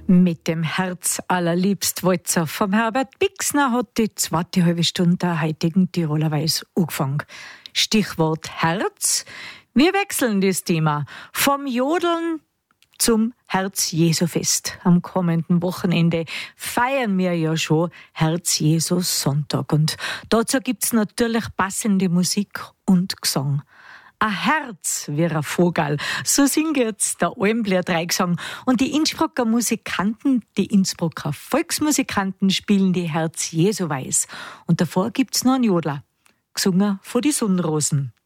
Mit dem Herz allerliebst Walzer vom Herbert Bixner hat die zweite halbe Stunde der heutigen Tiroler Weiß angefangen. Stichwort Herz. Wir wechseln das Thema vom Jodeln zum Herz-Jesu-Fest. Am kommenden Wochenende feiern wir ja schon Herz-Jesus-Sonntag. Und dazu gibt's natürlich passende Musik und Gesang. Ein Herz wie ein Vogel, so singt jetzt der Almblier Dreigesang. Und die Innsbrucker Musikanten, die Innsbrucker Volksmusikanten spielen die Herz-Jesu-Weiß. Und davor gibt's noch einen Jodler, gesungen von die Sonnenrosen.